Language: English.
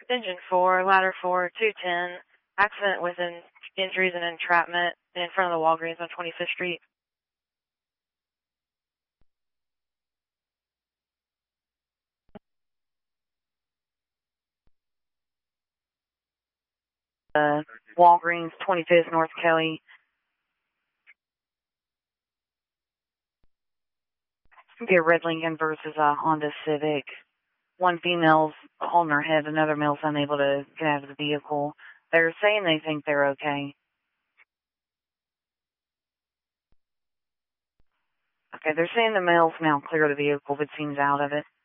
Engine 4, ladder 4, 210, accident with injuries and entrapment in front of the Walgreens on 25th Street. Walgreens, 25th North Kelly. Be a red Lincoln versus a Honda Civic. One female's holding her head, another male's unable to get out of the vehicle. They're saying they think they're okay. Okay, they're saying the male's now clear of the vehicle, but seems out of it.